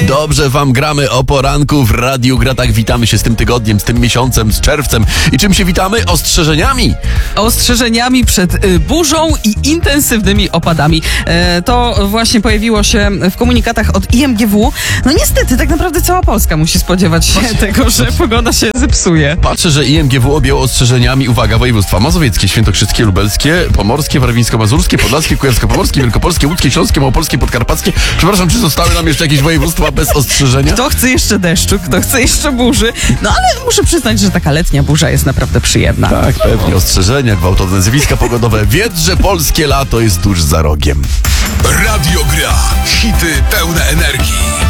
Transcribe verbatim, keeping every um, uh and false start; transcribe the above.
Dobrze wam gramy o poranku w Radiu Gra. Tak, witamy się z tym tygodniem, z tym miesiącem, z czerwcem. I czym się witamy? Ostrzeżeniami. Ostrzeżeniami przed y, burzą i intensywnymi opadami. E, to właśnie pojawiło się w komunikatach od I M G W. No niestety, tak naprawdę cała Polska musi spodziewać się tego, że pogoda się zepsuje. Patrzę, że I M G W objęło ostrzeżeniami, uwaga, województwa mazowieckie, świętokrzyskie, lubelskie, pomorskie, warmińsko-mazurskie, podlaskie, kujawsko-pomorskie, wielkopolskie, łódzkie, śląskie, małopolskie, podkarpackie. Przepraszam, czy zostały nam jeszcze jakieś województwa bez ostrzeżenia? Kto chce jeszcze deszczu, kto chce jeszcze burzy. No ale muszę przyznać, że taka letnia burza jest naprawdę przyjemna. Tak, pewnie. Ostrzeżenia, gwałtowne zjawiska pogodowe. Wiedz, że polskie lato jest tuż za rogiem. Radio Gra. Hity pełne energii.